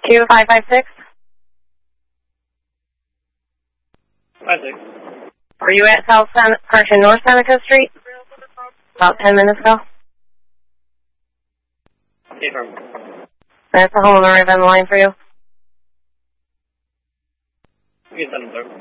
526? 56. Were you at North Seneca Street? About 10 minutes ago? Affirm. That's the home number on the line for you? Yes, sir.